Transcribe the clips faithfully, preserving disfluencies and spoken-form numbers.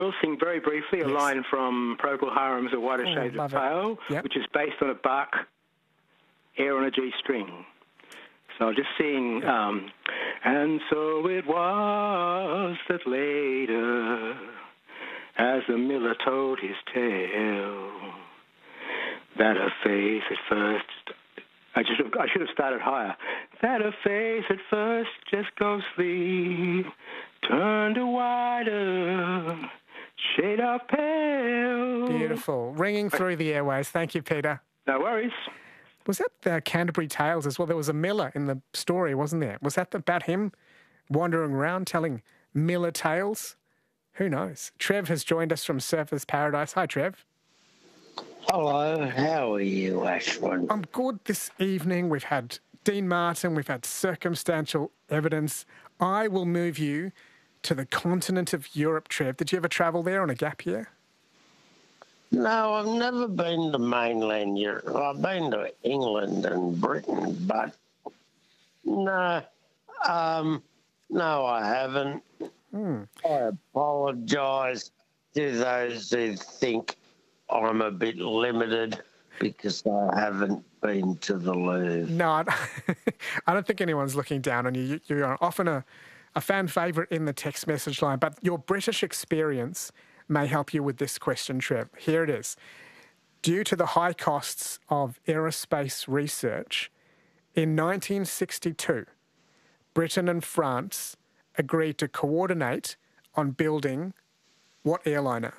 We'll sing very briefly a Yes. line from Procol Harum's A Whiter Oh, Shade love of it. Pale, Yep. which is based on a Bach air on a G string. So I'll just sing, um, and so it was that later, as the miller told his tale, that her face at first, I, just, I should have started higher, that her face at first just ghostly turned a whiter shade of pale. Beautiful. Ringing through the airways. Thank you, Peter. No worries. Was that the Canterbury Tales as well? There was a miller in the story, wasn't there? Was that about him wandering around telling miller tales? Who knows? Trev has joined us from Surfers Paradise. Hi, Trev. Hello, how are you, Ashwin? I'm good this evening. We've had Dean Martin, we've had circumstantial evidence. I will move you to the continent of Europe, Trev. Did you ever travel there on a gap year? No, I've never been to mainland Europe. I've been to England and Britain, but no, um, no, I haven't. Hmm. I apologise to those who think I'm a bit limited because I haven't been to the Louvre. No, I I don't think anyone's looking down on you. You- You're often a, a fan favourite in the text message line, but your British experience may help you with this question, Trev. Here it is. Due to the high costs of aerospace research, in nineteen sixty-two, Britain and France agreed to coordinate on building what airliner?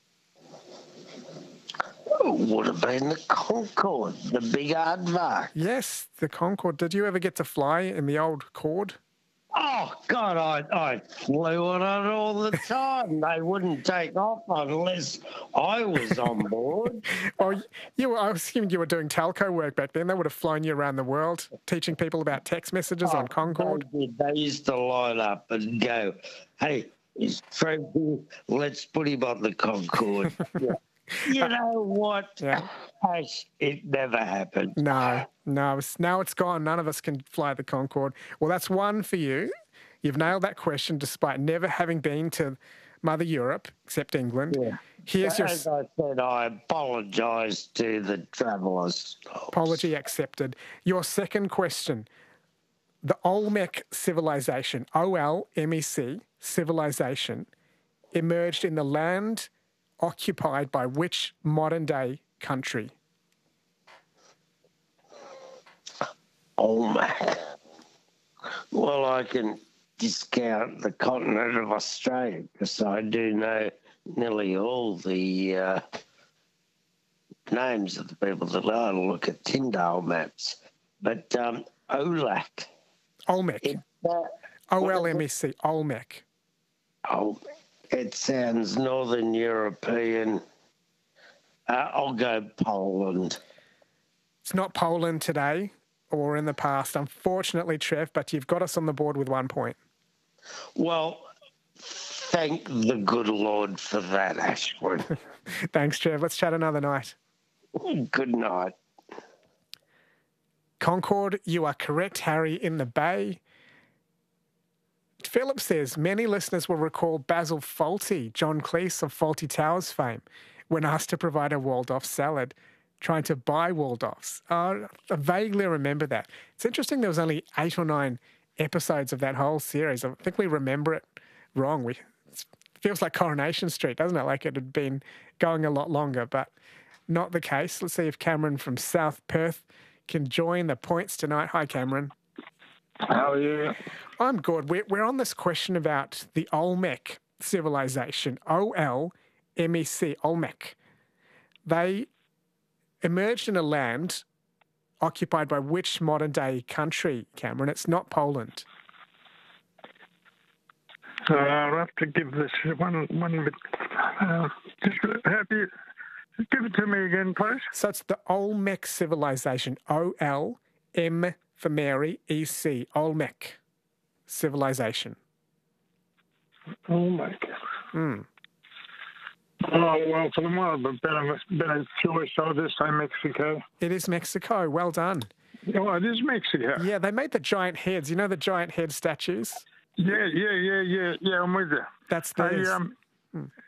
It would have been the Concorde, the big aardvark. Yes, the Concorde. Did you ever get to fly in the old Cord? Oh, God, I, I flew on it all the time. They wouldn't take off unless I was on board. Well, you were, I was assuming you were doing telco work back then. They would have flown you around the world, teaching people about text messages on Concorde. They, did. They used to line up and go, hey, is Trevor here? Let's put him on the Concorde. Yeah. You know what? Yeah. Ash, it never happened. No, no. it's- Now it's gone. None of us can fly the Concorde. Well, that's one for you. You've nailed that question despite never having been to Mother Europe, except England. Yeah. Here's your As I said, I apologise to the travellers. apology accepted. Your second question. The Olmec civilization, O L M E C, civilization, emerged in the land occupied by which modern-day country? Oh, man. Well, I can discount the continent of Australia because I do know nearly all the uh, names of the people that I look at Tyndale maps. But um, OLAC. Olmec. It, uh, O L M E C, Olmec. oh, it sounds Northern European. Uh, I'll go Poland. It's not Poland today or in the past, unfortunately, Trev, but you've got us on the board with one point. Well, thank the good Lord for that, Ashford. Thanks, Trev. Let's chat another night. Good night. Concord, you are correct, Harry, in the Bay. Philip says, many listeners will recall Basil Fawlty, John Cleese of Fawlty Towers fame, when asked to provide a Waldorf salad, trying to buy Waldorfs. Uh, I vaguely remember that. It's interesting there was only eight or nine episodes of that whole series. I think we remember it wrong. We, it feels like Coronation Street, doesn't it? Like it had been going a lot longer, but not the case. Let's see if Cameron from South Perth can join the points tonight. Hi, Cameron. How are you? I'm good. We're, we're on this question about the Olmec civilization, O L M E C, Olmec. They emerged in a land occupied by which modern-day country, Cameron? It's not Poland. Uh, I'll have to give this one one bit. Uh, just have you give it to me again, please? So it's the Olmec civilization, O L M for Mary, E C, Olmec civilization. Olmec. Hmm. Oh, well, for the moment, a better, better choice, I'll just say Mexico. It is Mexico. Well done. Oh, it is Mexico. Yeah, they made the giant heads. You know the giant head statues? Yeah, yeah, yeah, yeah, yeah, I'm with you. That's Hey, theirs. um,